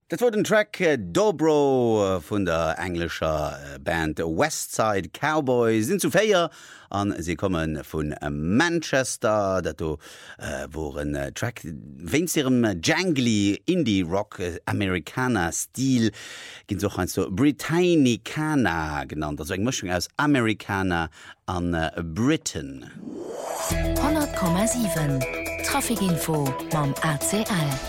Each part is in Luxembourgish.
Das war den Track Dobro von der englischer Band Westside Cowboys sind zu feier an sie kommen von Manchester dat wo ein Track wenn ihrem jangly Indie Rock Amerikaner Stil gehen so ein so Britannicana genannt also eine Mischung aus Amerikaner an Britain 100,7 Trafikinfo beim ACL.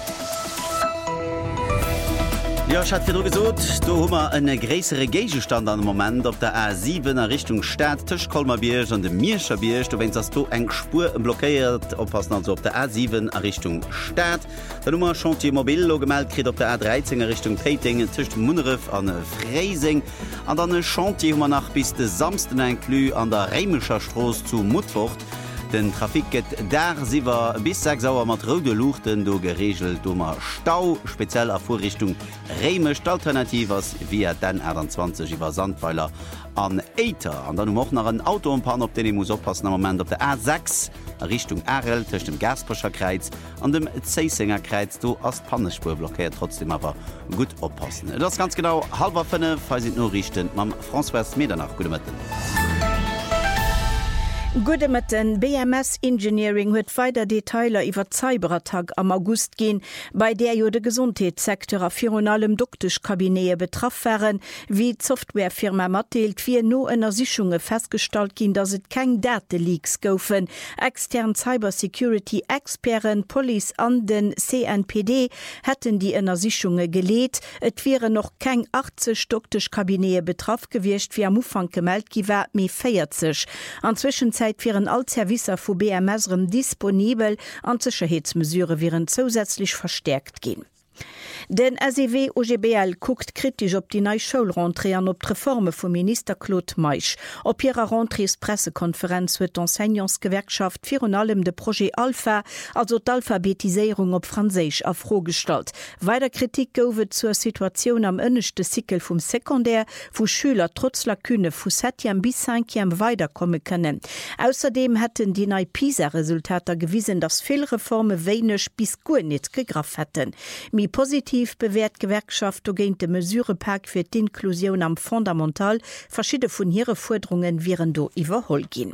Ja, ich hatte gesagt, da haben wir einen größeren Gegenstand an dem Moment auf der A7 Richtung Stadt, Tischkolmerbirg und dem Mierscherbirg. Wenn das da eine Spur blockiert, aufpassen also auf der A7 Richtung Stadt. Dann haben wir Chantier Mobil gemeldet, auf der A13 Richtung Peting, zwischen Munnerif und Freising. Und dann ein Chantier haben wir nach bis zum Samstag inklu an der Reimischer Straße zu Mutfurt. Den Trafik geht da siwer bis 6 Uhr mat rote Luchten do geregelt dummer Stau, speziell a Vorrichtung Reimischt Alternativers wie den R20 iwwer Sandweiler an Eiter. An dann auch nach ein Autoumpan, op den ich muss oppassen am Moment auf der A6 Richtung RL zwischen dem Gasperscher Kreuz an dem Zeisinger Kreuz do as Pannespur blockiert trotzdem aber gut oppassen. Das ganz genau 4:30 falls ich nur richten mam François Medernach gute Mitten. Gute Mitten, BMS Engineering huet weiter Detailer iwwer Cyberattack am August gehen, bei der jo de Gesundheitssektor a allem Doktischkabinee betraff wären, wie die Softwarefirma matteelt wie no ennner Sichunge festgestalt gin, dass et keng Dateleaks goufen. Extern Cybersecurity-Experten, Police an den CNPD hätten die ennner Sichunge geleet. Et wäre noch keng 80 Doktischkabinee betraff gewircht, wie am Ufang gemeldet giwer méi 40. Anzwischen wären all Servicer vu BMSrem disponibel an Sicherheitsmesure wären zusätzlich verstärkt gehen. Den SEW OGBL guckt kritisch op die neue Schulrentrée an op Reforme vom Minister Claude Meisch. Op ihrer Rentrées Pressekonferenz huet Enseignantsgewerkschaft vir allem de Projekt Alpha, also d'Alphabetisierung op Französisch afrogestalt. Weiter Kritik goufet zur Situation am ënnechte Cykel vom Sekundär, wo Schüler trotz Lakune vu 7. bis 5. weiterkommen können. Außerdem hätten die neue PISA-Resultate gewiesen, dass viele Reformen wenig bis gut nicht gegraf hätten. Mi positiv bewährt Gewerkschaft ogéint de Mesurepack fir d'Inklusion am Fundamental verschiedene vun ihre Forderungen wären do iwwerholt gin.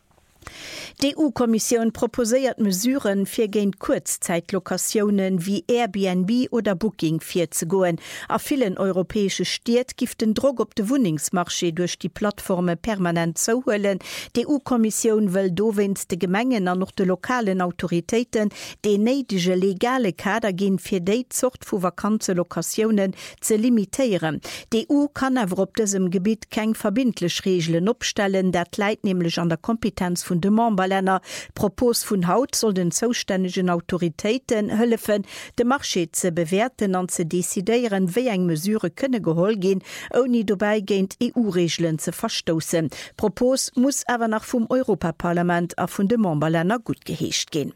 Die EU-Kommission proposiert Mesuren für gegen Kurzzeitlokationen wie Airbnb oder Booking zu gehen. Auf vielen europäischen Städten gibt den Druck auf den Wohnungsmarché durch die Plattformen permanent zu holen. Die EU-Kommission will die Gemengen und noch die lokalen Autoritäten die nötige legale Kader gehen für die Sort von vakanten Lokationen zu limitieren. Die EU kann aber auf diesem Gebiet keine verbindlichen Regeln aufstellen, das liegt nämlich an der Kompetenz von den Memberländer. Propos vun Haut soll den zuständigen Autoritäten helfen, de Marché ze bewerten an ze desideieren, wie eng Mesure könne gehol gehen, ohne dabei gegen EU-Regeln zu verstoßen. Propos muss aber nach vom Europaparlament a von den Memberländer gut geheescht gehen.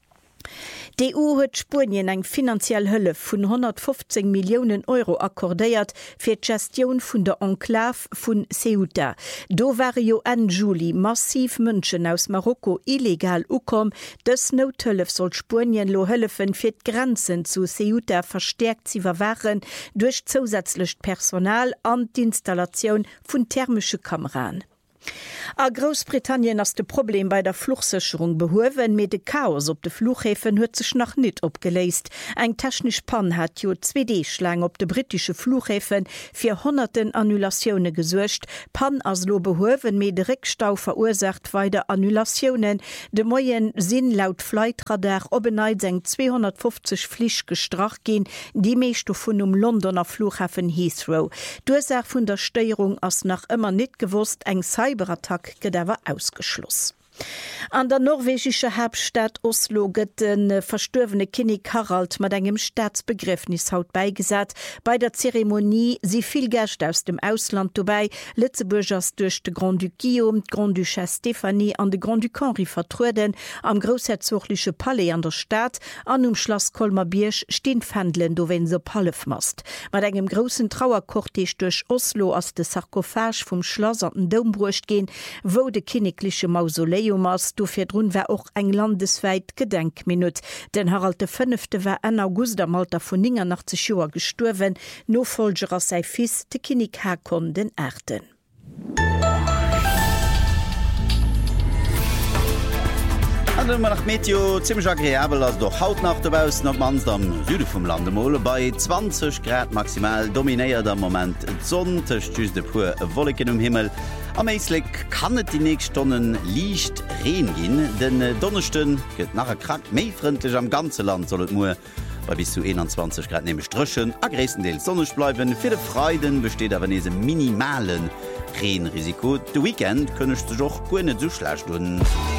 Die EU hat Spanien eng finanziell Hölle von 115 Millionen Euro akkordéiert für die Gestion von der Enklave von Ceuta. Do waren jo en Juli massiv Menschen aus Marokko illegal ukom. Das Nothilfe soll Spanien lo helfen für die Grenzen zu Ceuta verstärkt zu verwahren durch zusätzliches Personal und die Installation von thermischen Kameran. A Großbritannien ass de Problem bei der Fluchsicherung behowen mit de Chaos op de Flughäfen huet sech noch net opgeleist. Eng technisch Pan hat jo 2D-Schlang op de britische Flughäfen fir hunderten Annulationune gesuercht. Pan as lo behowen mit de Rückstau verursacht weiter Annulationen. De moien sinn laut Flightradar obeneit seng 250 Flich gestracht gin, die meeschte vun Londoner Flughafen Heathrow. D'Ursach vun der Steuerung ass nach immer net gewusst eng Cyberattack gedawer ausgeschloss. An der norwegische Hauptstadt Oslo gëtt den verstorvene König Harald mat engem Staatsbegriffnis haut beigesat. Bei der Zeremonie si viel Gäste aus dem Ausland dabei, Lützeburgers durch de Grand Duc Guillaume, Grand Duchesse Stephanie an de Grand Duc Henri vertruden am großherzogliche Palais an der Stadt, an Schloss Kolmerbirg stehen Fändlen do wenn se Palefmast. Mat engem großen Trauerkortege durch Oslo aus de Sarkophage vom Schloss an den Dom brucht gehen, wo de königliche Mausoleum Jubiläum ass du fir run wär och eng landesweit Gedenkminut. Den Harald V. war en August am Alter vun 89 Joer gesturwen, no Folger sei fis de Kinig herkom den Äten. nach Meteo ziemlich agréabel als doch hautnacht dabausen op mans am Süde vum Landemole bei 20 Grad maximal dominéiert am moment Sonntechtüs de pur Wolken Himmel. Am meislik kann et die nächsten Stunden liicht reen gin, den Donnerchten gëtt nachher krank méifrindlich am ganze Land sollt mu bei bis zu 21 Grad nehme Strchen agréessen Deel sonnech bleiben. Fi de Freuden besteht awer nese minimalen Reenrisiko. De Weekend kënnech du joch goene zuschlastunden.